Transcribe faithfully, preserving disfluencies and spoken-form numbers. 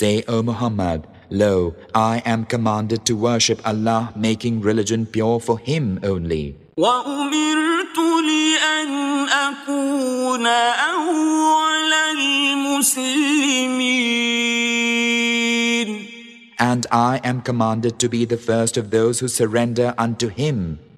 Say, O Muhammad, lo, I am commanded to worship Allah, making religion pure for Him only. وَأُمِرْتُ لِأَنْ أَكُونَ أَوَّلَ الْمُسْلِمِينَ. And I am commanded to be the first of those who surrender unto Him.